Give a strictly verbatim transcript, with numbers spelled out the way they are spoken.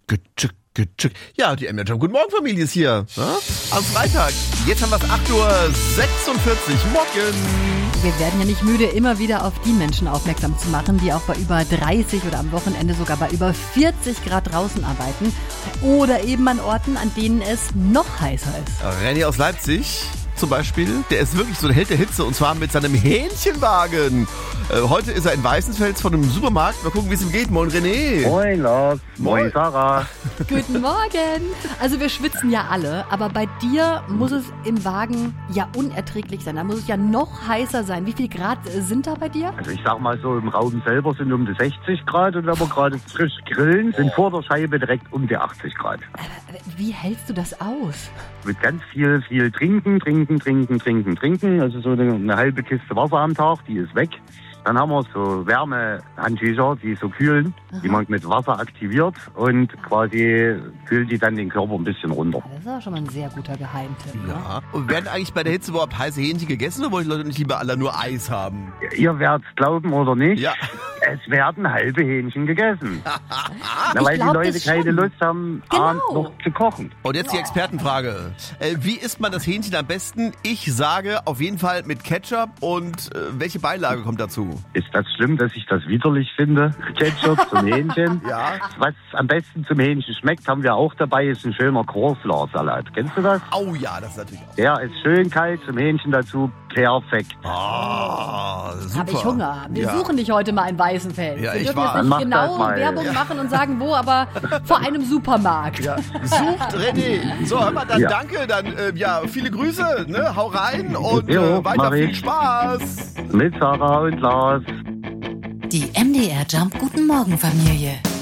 Getschück, getschück. Ja, die M D R Jump Guten Morgen Familie ist hier. Ja? Am Freitag. Jetzt haben wir es acht Uhr sechsundvierzig. Morgen. Wir werden ja nicht müde, immer wieder auf die Menschen aufmerksam zu machen, die auch bei über dreißig oder am Wochenende sogar bei über vierzig Grad draußen arbeiten. Oder eben an Orten, an denen es noch heißer ist. René aus Leipzig zum Beispiel, der ist wirklich so ein Held der Hitze und zwar mit seinem Hähnchenwagen. Äh, heute ist er in Weißenfels von einem Supermarkt. Mal gucken, wie es ihm geht. Moin René. Moin Lars. Moin, Moin Sarah. Guten Morgen. Also wir schwitzen ja alle, aber bei dir muss es im Wagen ja unerträglich sein. Da muss es ja noch heißer sein. Wie viel Grad sind da bei dir? Also ich sag mal so, im Raum selber sind um die sechzig Grad und wenn wir gerade frisch grillen, sind vor der Scheibe direkt um die achtzig Grad. Aber wie hältst du das aus? Mit ganz viel, viel trinken, trinken, trinken, trinken, trinken. Also so eine, eine halbe Kiste Wasser am Tag, die ist weg. Dann haben wir so Wärmehandtücher, die so kühlen, Aha. die man mit Wasser aktiviert und quasi kühlt die dann den Körper ein bisschen runter. Das ist auch schon mal ein sehr guter Geheimtipp. Ne? Ja. Und werden eigentlich bei der Hitze überhaupt heiße Hähnchen gegessen oder wollen die Leute nicht lieber alle nur Eis haben? Ihr werdet's glauben oder nicht, ja. es werden halbe Hähnchen gegessen. Na, weil glaub, die Leute keine Lust haben, genau. noch zu kochen. Und jetzt die Expertenfrage. Äh, wie isst man das Hähnchen am besten? Ich sage auf jeden Fall mit Ketchup. Und äh, welche Beilage kommt dazu? Ist das schlimm, dass ich das widerlich finde? Ketchup zum Hähnchen. Ja. Was am besten zum Hähnchen schmeckt, haben wir auch dabei, ist ein schöner Cornflower-Salat. Kennst du das? Oh ja, das ist natürlich auch. Der ist schön kalt, zum Hähnchen dazu perfekt. Ah, super. Habe ich Hunger. Wir ja. suchen dich heute mal in Weißenfels. Ja, Wir ich dürfen war. jetzt Mach nicht das genau mal. Werbung Ja. machen und sagen wo, aber vor einem Supermarkt. Ja. Sucht René. So, hör mal, dann Ja. danke. Dann, äh, ja, viele Grüße. Ne? Hau rein und Jo, äh, weiter mach viel ich. Spaß. Mit Sarah und Lars. Die M D R Jump Guten Morgen Familie.